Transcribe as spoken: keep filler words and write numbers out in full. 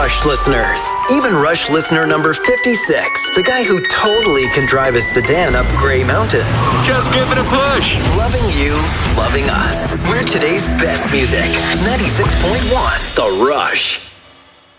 Rush listeners. Even Rush listener number fifty-six, the guy who totally can drive his sedan up Grey Mountain. Just give it a push. Loving you, loving us. We're today's best music. ninety-six point one The Rush.